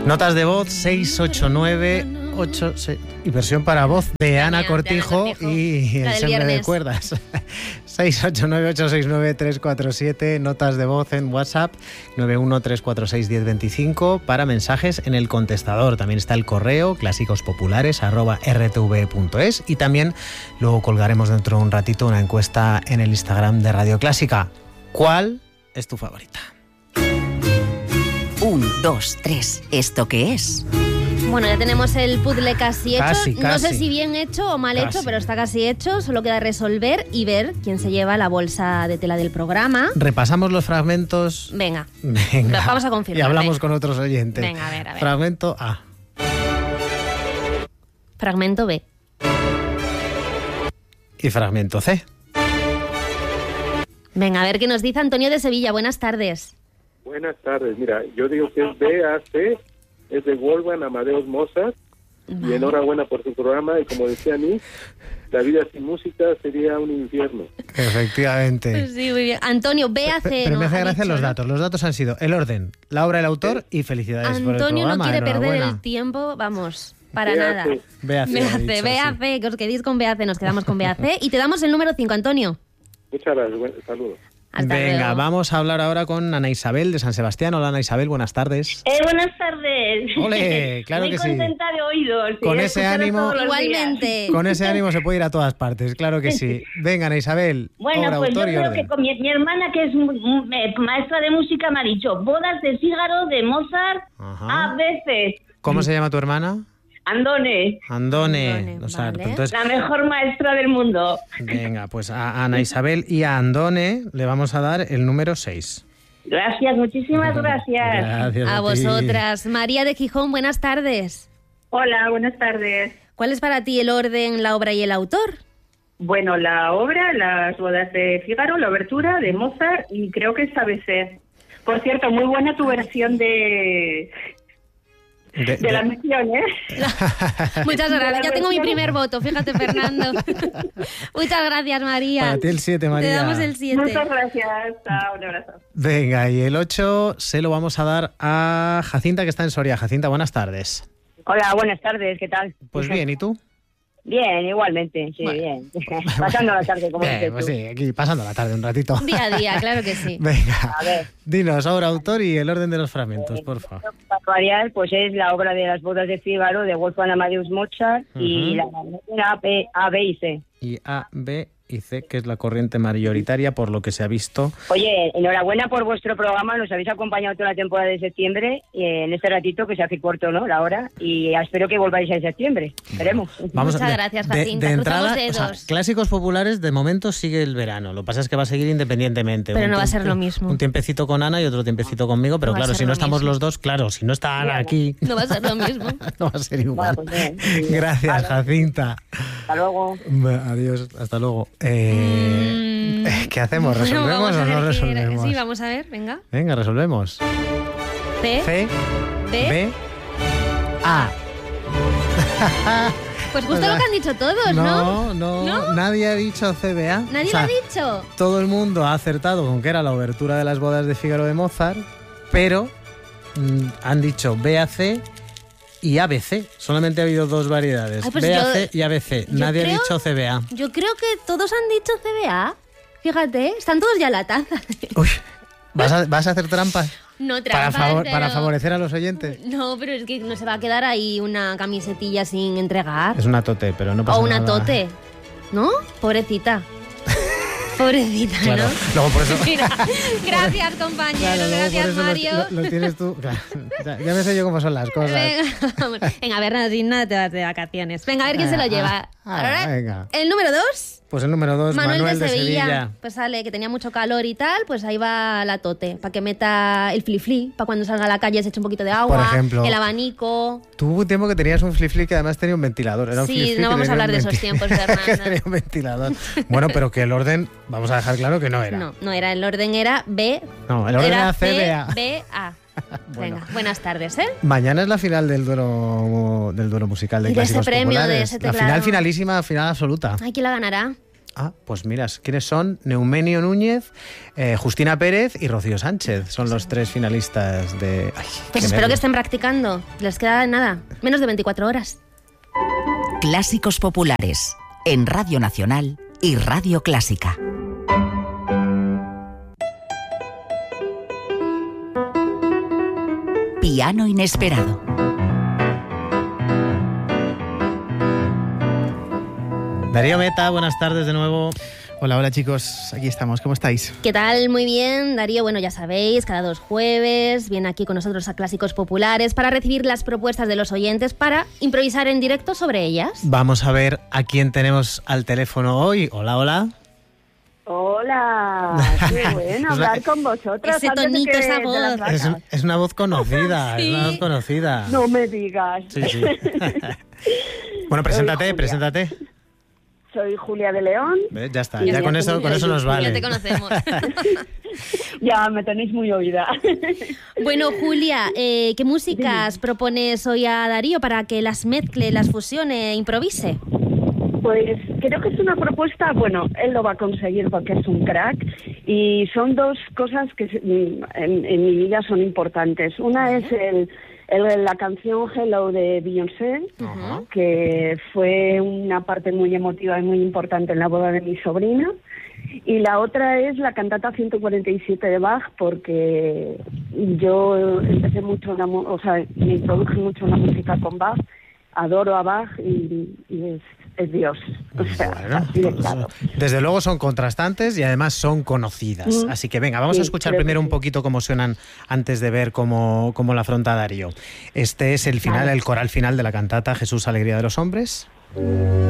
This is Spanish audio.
Notas de voz 68986 y versión para voz de Ana Cortijo y el ensamble de cuerdas. 689869347, notas de voz en WhatsApp 913461025 para mensajes en el contestador. También está el correo clásicosPopulares@rtv.es y también luego colgaremos dentro de un ratito una encuesta en el Instagram de Radio Clásica. ¿Cuál es tu favorita? 1, 2, 3. ¿Esto qué es? Bueno, ya tenemos el puzzle casi hecho. Casi. No sé si bien hecho o mal hecho, pero está casi hecho. Solo queda resolver y ver quién se lleva la bolsa de tela del programa. Repasamos los fragmentos. Venga. Vamos a confirmar. Y hablamos con otros oyentes. Venga, a ver. Fragmento A. Fragmento B. Y fragmento C. Venga, a ver qué nos dice Antonio de Sevilla. Buenas tardes. Buenas tardes. Mira, yo digo que es BAC, es de Wolfgang Amadeus Mozart. Vale. Y enhorabuena por su programa. Y como decía Nick, la vida sin música sería un infierno. Efectivamente. Pues sí, muy bien. Antonio, BAC. Pero me hace gracia los datos. Los datos han sido el orden, la obra del autor y felicidades por el programa. Antonio no quiere perder el tiempo, vamos, para nada. BAC, que os quedéis con BAC, nos quedamos con BAC. Y te damos el número 5, Antonio. Muchas gracias, saludos. Venga, vamos a hablar ahora con Ana Isabel de San Sebastián. Hola, Ana Isabel, buenas tardes. Buenas tardes. ¡Ole! Claro que sí. Muy contenta de oídos. Con ese ánimo, igualmente. Con ese ánimo se puede ir a todas partes, claro que sí. Venga, Ana Isabel. Bueno, obra, pues autor yo y creo orden. que con mi hermana, que es maestra de música, me ha dicho Bodas de Fígaro de Mozart. Ajá. A veces. ¿Cómo se llama tu hermana? Andone. O sea, vale. entonces, La mejor maestra del mundo. venga, pues a Ana Isabel y a Andone le vamos a dar el número 6. Gracias, muchísimas gracias. Gracias A ti. vosotras. María de Gijón, buenas tardes. Hola, buenas tardes. ¿Cuál es para ti el orden, la obra y el autor? Bueno, la obra, Las bodas de Fígaro, la obertura de Mozart y creo que es ABC. Por cierto, muy buena tu versión de la misión, ¿eh? Muchas gracias. Ya tengo mi primer voto, fíjate, Fernando. Muchas gracias, María. Para ti el 7, María. Te damos el 7. Muchas gracias. Chao, un abrazo. Venga, y el 8 se lo vamos a dar a Jacinta, que está en Soria. Jacinta, buenas tardes. Hola, buenas tardes, ¿qué tal? Pues bien, ¿y tú? Bien, igualmente, sí, bueno. Bien. Pasando la tarde, como dices Pues tú. sí, aquí pasando la tarde un ratito. Día a día, claro que sí. Venga, A ver. dinos, obra, autor y el orden de los fragmentos, por favor. Para variar, pues es la obra de Las bodas de Fígaro de Wolfgang Amadeus Mozart y la A, B y C. Y A, B y C, que es la corriente mayoritaria, por lo que se ha visto. Oye, enhorabuena por vuestro programa, nos habéis acompañado toda la temporada de septiembre y en este ratito que se hace corto, ¿no? La hora, y espero que volváis en septiembre, esperemos. Muchas gracias, Jacinta. De Cruzamos entrada, dedos. o sea, clásicos populares, de momento sigue el verano. Lo que pasa es que va a seguir independientemente. Pero no va a ser lo mismo. Un tiempecito con Ana y otro tiempecito conmigo, pero No va a claro, ser si no lo estamos mismo. los dos, claro, si no está Ana aquí, No va a ser lo mismo. no va a ser igual. Bueno, pues bien. Gracias, Vale. Jacinta. Hasta luego. Adiós, hasta luego. ¿Qué hacemos? Bueno, ¿Resolvemos vamos a o no ver qué era. resolvemos? Sí, vamos a ver, venga. Venga, resolvemos. C, C, B. B, A. Pues justo lo que han dicho todos, ¿no? No, nadie ha dicho CBA. Nadie O sea, lo ha dicho. Todo el mundo ha acertado con que era la obertura de Las bodas de Fígaro de Mozart, pero han dicho BAC y ABC. Solamente ha habido dos variedades, Ay, pues BAC y ABC. Nadie creo- ha dicho CBA. Yo creo que todos han dicho CBA. Fíjate, están todos ya en la taza. Uy, ¿vas a hacer trampas? No Para, trampas, para pero- favorecer a los oyentes. No, pero es que no se va a quedar ahí una camisetilla sin entregar. Es una tote, pero no pasa O una nada. tote. ¿No? Pobrecita. Pobrecita, Claro, ¿no? luego por eso... Mira, gracias, compañero. Claro, luego gracias, por eso Mario. lo tienes tú. Claro, ya me sé yo cómo son las cosas. Venga, vamos. Venga, Bernardina, te vas de vacaciones. Venga, a ver quién se lo lleva. Ahora, venga. el número 2. Pues el número 2, Manuel de Sevilla. Pues sale, que tenía mucho calor y tal, pues ahí va la tote, para que meta el flifli, para cuando salga a la calle se eche un poquito de agua, Por ejemplo. el abanico. Tú hubo un tiempo que tenías un flip-flip que además tenía un ventilador. Era un Sí, flip-flip no que vamos a tenía hablar un de esos tiempos, Fernanda. que tenía un ventilador. Bueno, pero que el orden, vamos a dejar claro que no era. No era, el orden era B. No, el orden era C, CBA. B, A. Bueno. Venga, buenas tardes, ¿eh? Mañana es la final del duelo musical de Y de ese Clásicos premio, de Populares. ese La teclado. final finalísima, final absoluta. Ay, ¿quién la ganará? Ah, pues mira, ¿quiénes son? Neumenio Núñez, Justina Pérez y Rocío Sánchez. Son los 3 finalistas de... Ay, pues espero que estén practicando. Les queda nada, menos de 24 horas. Clásicos populares, en Radio Nacional y Radio Clásica. Piano inesperado. Darío Meta, buenas tardes de nuevo. Hola chicos, aquí estamos, ¿cómo estáis? ¿Qué tal? Muy bien, Darío. Bueno, ya sabéis, cada 2 jueves viene aquí con nosotros a Clásicos Populares para recibir las propuestas de los oyentes para improvisar en directo sobre ellas. Vamos a ver a quién tenemos al teléfono hoy. Hola, hola. Hola, qué bueno hablar con vosotros. Ese tonito, esa voz. Es una voz conocida, sí. Es una voz conocida. No me digas. Sí. Bueno, preséntate. Soy Julia de León. ¿Ves? Ya está, ya con eso nos vale. Ya te conocemos. Ya me tenéis muy oída. Bueno, Julia, ¿qué músicas propones hoy a Darío para que las mezcle, las fusione, improvise? Pues creo que es una propuesta, bueno, él lo va a conseguir porque es un crack y son 2 cosas que en mi vida son importantes. Una es la canción Hello de Beyoncé, que fue una parte muy emotiva y muy importante en la boda de mi sobrina. Y la otra es la cantata 147 de Bach, porque yo empecé mucho, me introduje mucho en la música con Bach, adoro a Bach y es Dios. O sea, bueno, así de claro. Desde luego son contrastantes y además son conocidas. Así que venga, vamos a escuchar primero un poquito cómo suenan antes de ver cómo la afronta Darío. Este es el final, el coral final de la cantata Jesús, Alegría de los Hombres.